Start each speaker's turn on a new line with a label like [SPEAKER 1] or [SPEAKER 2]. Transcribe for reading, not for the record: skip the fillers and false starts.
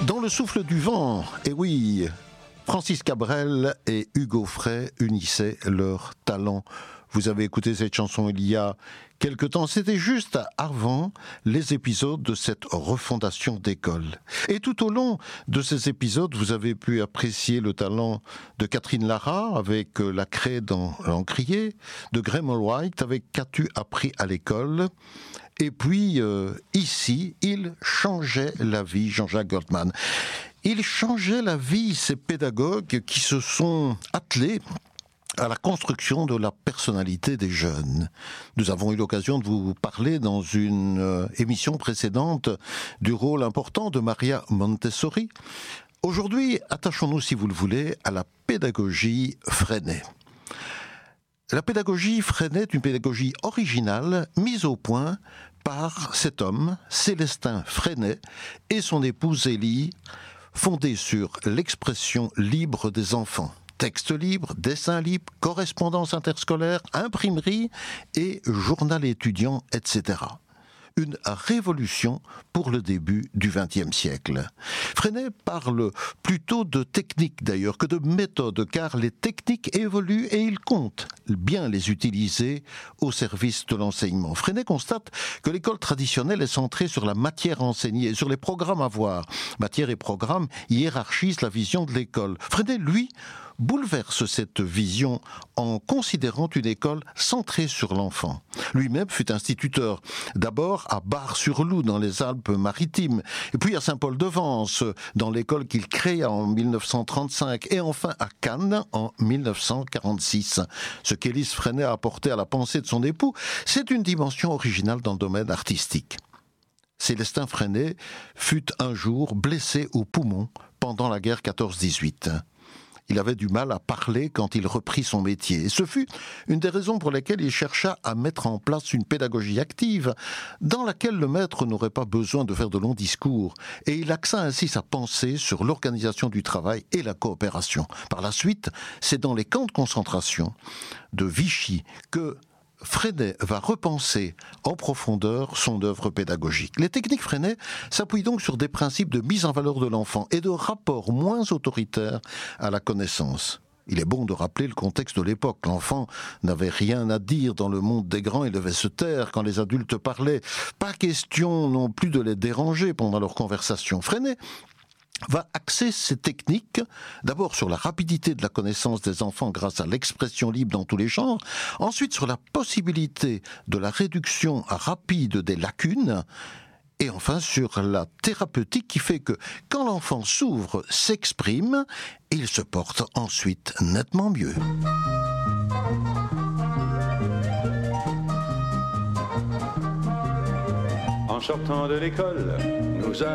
[SPEAKER 1] Dans le souffle du vent, et oui, Francis Cabrel et Hugo Frey unissaient leurs talents. Vous avez écouté cette chanson il y a quelque temps, c'était juste avant les épisodes de cette refondation d'école. Et tout au long de ces épisodes, vous avez pu apprécier le talent de Catherine Lara avec La Craie dans l'Encrier, de Graham Allwright avec Qu'as-tu appris à l'école ? Et puis, ici, il changeait la vie, Jean-Jacques Goldman. Il changeait la vie, ces pédagogues qui se sont attelés à la construction de la personnalité des jeunes. Nous avons eu l'occasion de vous parler dans une émission précédente du rôle important de Maria Montessori. Aujourd'hui, attachons-nous, si vous le voulez, à la pédagogie Freinet. La pédagogie Freinet est une pédagogie originale mise au point par cet homme, Célestin Freinet, et son épouse Élie, fondée sur l'expression libre des enfants. Texte libre, dessin libre, correspondance interscolaire, imprimerie et journal étudiant, etc. Une révolution pour le début du XXe siècle. Freinet parle plutôt de technique d'ailleurs que de méthode, car les techniques évoluent et il compte bien les utiliser au service de l'enseignement. Freinet constate que l'école traditionnelle est centrée sur la matière enseignée, sur les programmes à voir. Matière et programme hiérarchisent la vision de l'école. Freinet, lui, bouleverse cette vision en considérant une école centrée sur l'enfant. Lui-même fut instituteur, d'abord à Bar-sur-Loup dans les Alpes-Maritimes, et puis à Saint-Paul-de-Vence dans l'école qu'il créa en 1935, et enfin à Cannes en 1946. Ce qu'Élise Freinet a apporté à la pensée de son époux, c'est une dimension originale dans le domaine artistique. Célestin Freinet fut un jour blessé au poumon pendant la guerre 14-18. Il avait du mal à parler quand il reprit son métier. Et ce fut une des raisons pour lesquelles il chercha à mettre en place une pédagogie active dans laquelle le maître n'aurait pas besoin de faire de longs discours. Et il axa ainsi sa pensée sur l'organisation du travail et la coopération. Par la suite, c'est dans les camps de concentration de Vichy que Freinet va repenser en profondeur son œuvre pédagogique. Les techniques Freinet s'appuient donc sur des principes de mise en valeur de l'enfant et de rapport moins autoritaire à la connaissance. Il est bon de rappeler le contexte de l'époque. L'enfant n'avait rien à dire dans le monde des grands, il devait se taire quand les adultes parlaient. Pas question non plus de les déranger pendant leur conversation. Freinet va axer ses techniques d'abord sur la rapidité de la connaissance des enfants grâce à l'expression libre dans tous les genres, ensuite sur la possibilité de la réduction rapide des lacunes, et enfin sur la thérapeutique qui fait que quand l'enfant s'ouvre, s'exprime, il se porte ensuite nettement mieux.
[SPEAKER 2] En sortant de l'école, nous